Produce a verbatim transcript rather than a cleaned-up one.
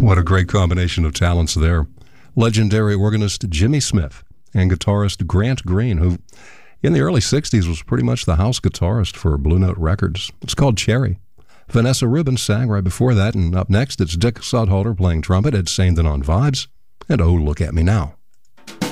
What a great combination of talents there. Legendary organist Jimmy Smith and guitarist Grant Green, who in the early sixties was pretty much the house guitarist for Blue Note Records. It's called Cherry. Vanessa Rubin sang right before that, and up next it's Dick Sudhalter playing trumpet, Ed Saindon on vibes, and Oh, Look at Me Now.